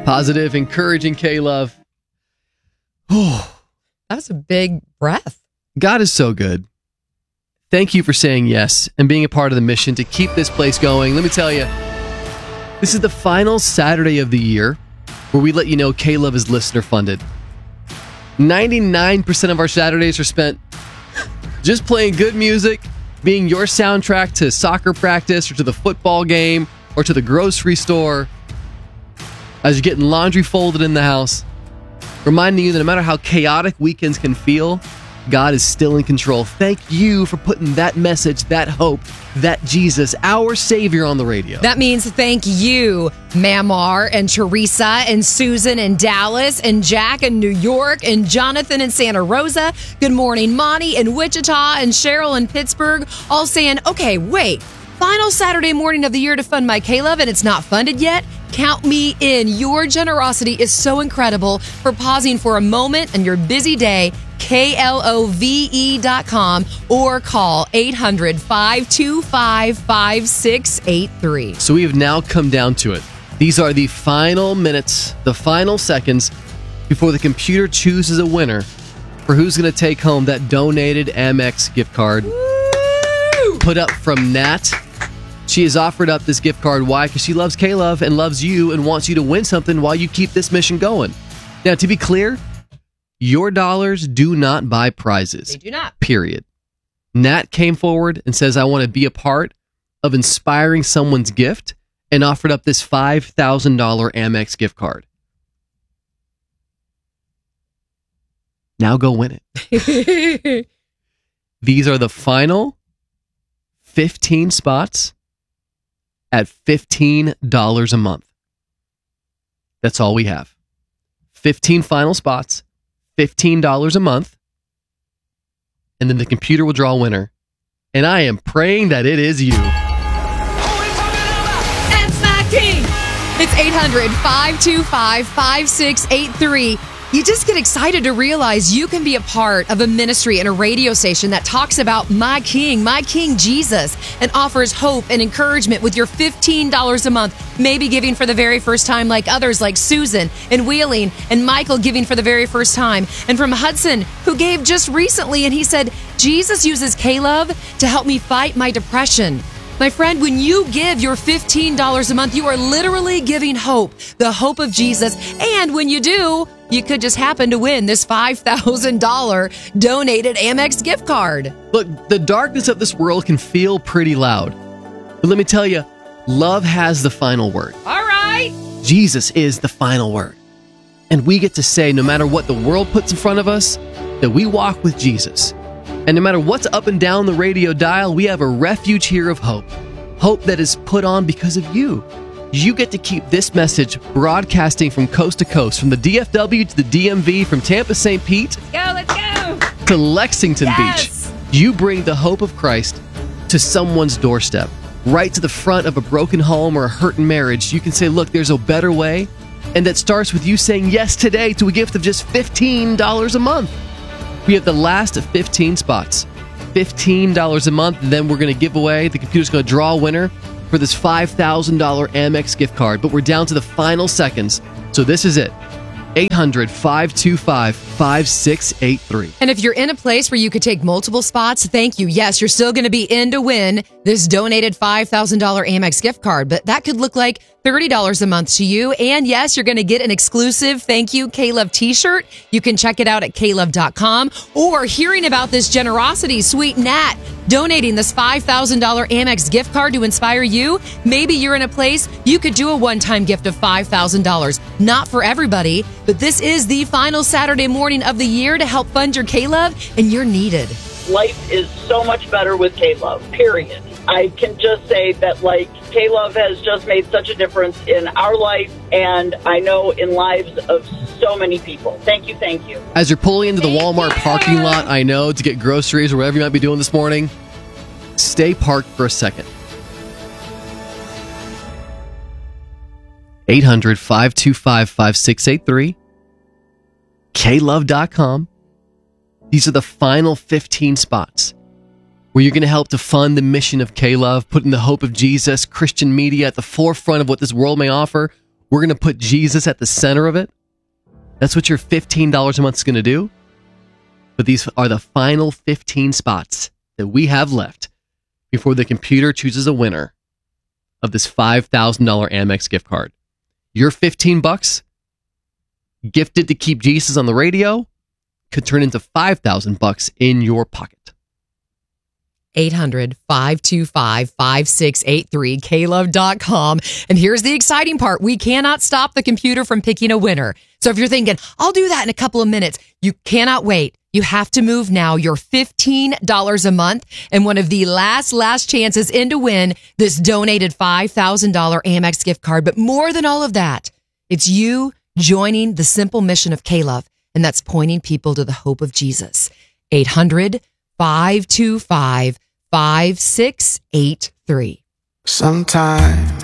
Positive, encouraging K-Love. That was a big breath. God is so good. Thank you for saying yes and being a part of the mission to keep this place going. Let me tell you, this is the final Saturday of the year where we let you know K-Love is listener funded. 99% of our Saturdays are spent just playing good music, being your soundtrack to soccer practice or to the football game or to the grocery store as you're getting laundry folded in the house, reminding you that no matter how chaotic weekends can feel, God is still in control. Thank you for putting that message, that hope, that Jesus, our Savior, on the radio. That means thank you, Mamar and Teresa and Susan in Dallas and Jack in New York and Jonathan in Santa Rosa. Good morning, Monty in Wichita and Cheryl in Pittsburgh, all saying, okay, wait, final Saturday morning of the year to fund my K-Love and it's not funded yet? Count me in. Your generosity is so incredible. For pausing for a moment in your busy day, KLOVE.com or call 800-525-5683. So we have now come down to it. These are the final minutes, the final seconds before the computer chooses a winner for who's going to take home that donated Amex gift card. Woo! Put up from Nat. She has offered up this gift card. Why? Because she loves K-Love and loves you and wants you to win something while you keep this mission going. Now, to be clear, your dollars do not buy prizes. They do not. Period. Nat came forward and says, I want to be a part of inspiring someone's gift and offered up this $5,000 Amex gift card. Now go win it. These are the final 15 spots at $15 a month. That's all we have. 15 final spots, $15 a month, and then the computer will draw a winner. And I am praying that it is you. It's my king. It's 800-525-5683. You just get excited to realize you can be a part of a ministry and a radio station that talks about my King Jesus, and offers hope and encouragement with your $15 a month, maybe giving for the very first time like others like Susan and Wheeling and Michael giving for the very first time. And from Hudson, who gave just recently, and he said, Jesus uses K-Love to help me fight my depression. My friend, when you give your $15 a month, you are literally giving hope, the hope of Jesus. And when you do, you could just happen to win this $5,000 donated Amex gift card. Look, the darkness of this world can feel pretty loud. But let me tell you, love has the final word. All right. Jesus is the final word. And we get to say, no matter what the world puts in front of us, that we walk with Jesus. And no matter what's up and down the radio dial, we have a refuge here of hope. Hope that is put on because of you. You get to keep this message broadcasting from coast to coast, from the DFW to the DMV, from Tampa, St. Pete Let's go. to Lexington Yes. Beach. You bring the hope of Christ to someone's doorstep, right to the front of a broken home or a hurting marriage. You can say, look, there's a better way. And that starts with you saying yes today to a gift of just $15 a month. We have the last of 15 spots, $15 a month. Then we're going to give away, the computer's going to draw a winner for this $5,000 Amex gift card. But we're down to the final seconds. So this is it. 800-525-5683. And if you're in a place where you could take multiple spots, thank you. Yes, you're still going to be in to win this donated $5,000 Amex gift card, but that could look like $30 a month to you. And yes, you're going to get an exclusive thank you K-Love t-shirt. You can check it out at klove.com, or hearing about this generosity, sweet Nat donating this $5,000 Amex gift card to inspire you. Maybe you're in a place you could do a one-time gift of $5,000. Not for everybody, but this is the final Saturday morning of the year to help fund your K-Love, and you're needed. Life is so much better with K-Love, period. I can just say that, K-Love has just made such a difference in our life, and I know in lives of so many people. Thank you, thank you. As you're pulling into the Walmart parking lot, I know, to get groceries or whatever you might be doing this morning, stay parked for a second. 800-525-5683. klove.com. These are the final 15 spots where you're going to help to fund the mission of K-Love, putting the hope of Jesus, Christian media at the forefront of what this world may offer. We're going to put Jesus at the center of it. That's what your $15 a month is going to do. But these are the final 15 spots that we have left before the computer chooses a winner of this $5,000 Amex gift card. Your $15 gifted to keep Jesus on the radio could turn into $5,000 in your pocket. 800-525-5683, klove.com. And here's the exciting part. We cannot stop the computer from picking a winner. So if you're thinking, I'll do that in a couple of minutes, you cannot wait. You have to move now. Your $15 a month and one of the last chances in to win this donated $5,000 Amex gift card. But more than all of that, it's you joining the simple mission of K-Love, and that's pointing people to the hope of Jesus. 800-525-5683. Sometimes